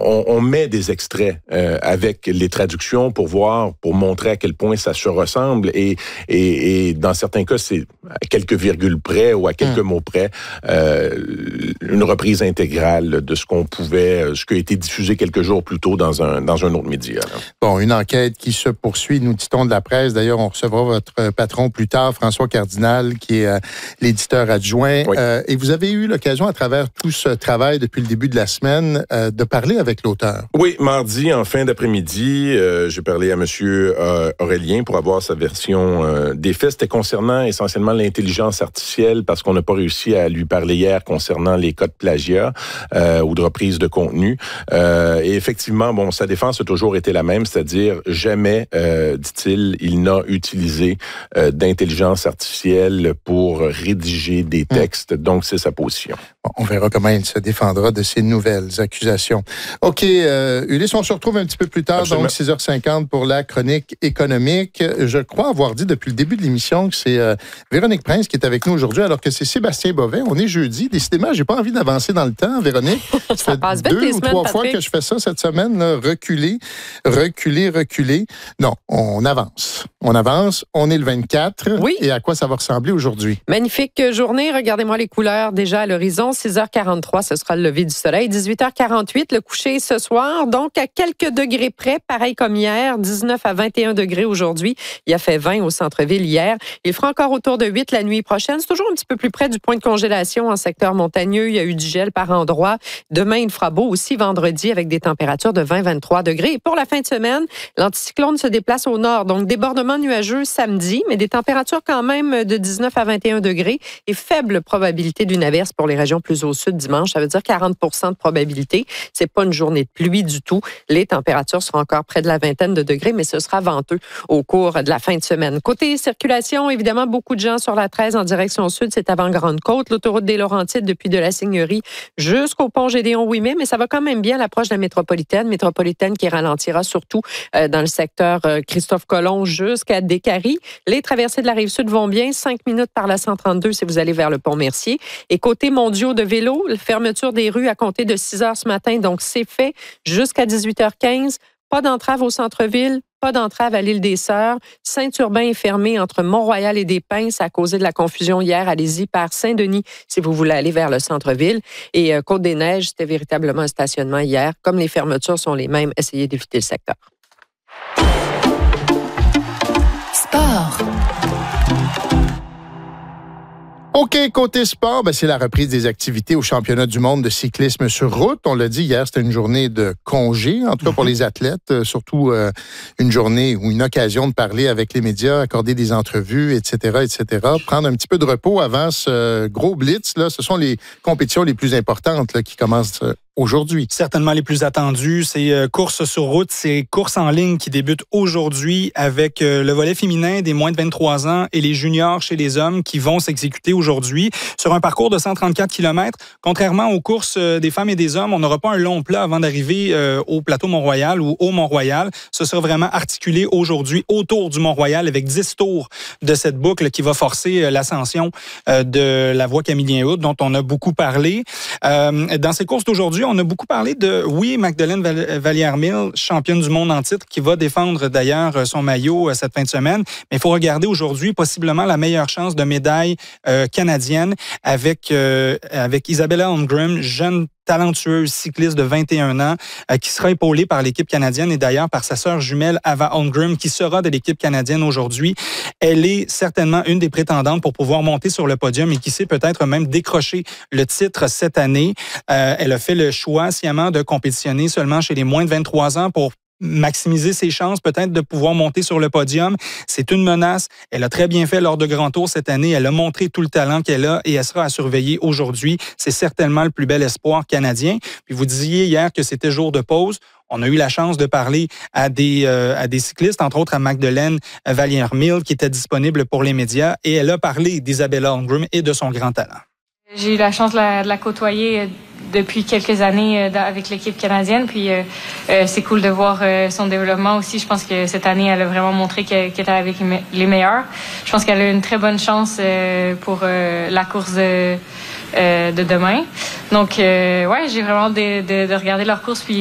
on met des extraits avec les traductions pour montrer à quel point ça se ressemble et dans certains cas, c'est à quelques virgules près ou à quelques mots près, une reprise intégrale de ce qui a été diffusé quelques jours plus tôt dans un autre média. Là. Bon, une enquête qui se poursuit, nous dit-on de la presse. D'ailleurs, on recevra votre patron plus tard, François Cardinal, qui est l'éditeur adjoint. Oui. Et vous avez eu l'occasion, à travers tout ce travail depuis le début de la semaine, de parler avec l'auteur. Oui, mardi, en fin d'après-midi, j'ai parlé à M. Aurélien pour avoir sa version des faits. C'était concernant essentiellement l'intelligence artificielle parce qu'on n'a pas réussi à lui parler hier concernant les cas de plagiat ou de reprise de contenu. Et effectivement, bon, sa défense a toujours été la même, c'est-à-dire jamais, dit-il, il n'a utilisé d'intelligence artificielle pour rédiger des textes. Donc, c'est sa position. Bon, on verra comment il se défendra de ces nouvelles accusations. OK, Ulysse, on se retrouve un petit peu plus tard, absolument. Donc 6h50 pour la chronique économique. Je crois avoir dit depuis le début de l'émission que c'est Véronique Prince qui est avec nous aujourd'hui, alors que c'est Sébastien Bovet. On est jeudi. Décidément, j'ai pas envie d'avancer dans le temps, Véronique. Ça passe vite 2 ou 3 fois que je fais ça cette semaine, là, reculer. Non, on avance. On est le 24. Oui. Et à quoi ça va ressembler aujourd'hui? Magnifique journée. Regardez-moi les couleurs déjà à l'horizon. 6h43, ce sera le lever du soleil. 18h48, le coucher ce soir. Donc, à quelques degrés près, pareil comme hier, 19 à 21 degrés aujourd'hui. Il a fait 20 au centre-ville hier. Il fera encore autour de 8 la nuit prochaine. C'est toujours un petit peu plus près du point de congélation en secteur montagneux. Il y a eu du gel par endroits. Demain, il fera beau aussi vendredi avec des températures de 20-23 degrés. Et pour la fin de semaine, l'anticyclone se déplace au nord. Donc, débordement nuageux samedi, mais des températures quand même de 19 à 21 degrés et faible probabilité d'une averse pour les régions plus au sud dimanche. Ça veut dire 40 % de probabilité. C'est pas une journée de pluie du tout. Les températures seront encore près de la vingtaine de degrés, mais ce sera venteux au cours de la fin de semaine. Côté circulation, évidemment, beaucoup de gens sur la 13 en direction sud. C'est avant Grande-Côte, l'autoroute des Laurentides depuis de la Seigneurie jusqu'au pont Gédéon-Ouimet, mais ça va quand même bien à l'approche de la métropolitaine qui ralentira surtout dans le secteur Christophe-Colomb jusqu'à Décarie. Les traversées de la Rive-Sud vont bien, 5 minutes par la 132 si vous allez vers le pont Mercier. Et côté mondiaux de vélo, la fermeture des rues à compter de 6 heures ce matin, donc c'est fait jusqu'à 18h15. Pas d'entrave au centre-ville, pas d'entrave à l'île des Sœurs. Saint-Urbain est fermé entre Mont-Royal et Des-Pins. Ça a causé de la confusion hier. Allez-y par Saint-Denis si vous voulez aller vers le centre-ville. Et Côte-des-Neiges, c'était véritablement un stationnement hier. Comme les fermetures sont les mêmes, essayez d'éviter le secteur. Sport. OK, côté sport, c'est la reprise des activités au championnat du monde de cyclisme sur route. On l'a dit hier, c'était une journée de congé, en tout cas pour les athlètes, surtout une journée ou une occasion de parler avec les médias, accorder des entrevues, etc., prendre un petit peu de repos avant ce gros blitz. Là, ce sont les compétitions les plus importantes là, qui commencent aujourd'hui. Certainement les plus attendues, c'est courses sur route, c'est courses en ligne qui débutent aujourd'hui avec le volet féminin des moins de 23 ans et les juniors chez les hommes qui vont s'exécuter aujourd'hui sur un parcours de 134 km. Contrairement aux courses des femmes et des hommes, on n'aura pas un long plat avant d'arriver au plateau Mont-Royal ou au Mont-Royal. Ce sera vraiment articulé aujourd'hui autour du Mont-Royal avec 10 tours de cette boucle qui va forcer l'ascension de la voie Camillien-Hood dont on a beaucoup parlé. Dans ces courses d'aujourd'hui, on a beaucoup parlé de, Magdeleine Vallière-Mille, championne du monde en titre, qui va défendre d'ailleurs son maillot cette fin de semaine. Mais il faut regarder aujourd'hui possiblement la meilleure chance de médaille canadienne avec Isabella Holmgren, jeune talentueuse cycliste de 21 ans qui sera épaulée par l'équipe canadienne et d'ailleurs par sa sœur jumelle Ava Holmgren qui sera de l'équipe canadienne aujourd'hui. Elle est certainement une des prétendantes pour pouvoir monter sur le podium et qui sait peut-être même décrocher le titre cette année. Elle a fait le choix sciemment de compétitionner seulement chez les moins de 23 ans pour maximiser ses chances peut-être de pouvoir monter sur le podium. C'est une menace. Elle a très bien fait lors de Grand Tour cette année. Elle a montré tout le talent qu'elle a et elle sera à surveiller aujourd'hui. C'est certainement le plus bel espoir canadien. Puis vous disiez hier que c'était jour de pause. On a eu la chance de parler à des cyclistes, entre autres à Magdeleine Vallière-Mille, qui était disponible pour les médias. Et elle a parlé d'Isabella Holmgren et de son grand talent. J'ai eu la chance de la côtoyer depuis quelques années avec l'équipe canadienne. Puis c'est cool de voir son développement aussi. Je pense que cette année, elle a vraiment montré qu'elle était avec les meilleurs. Je pense qu'elle a une très bonne chance pour la course de demain. Donc, j'ai vraiment de regarder leur course. Puis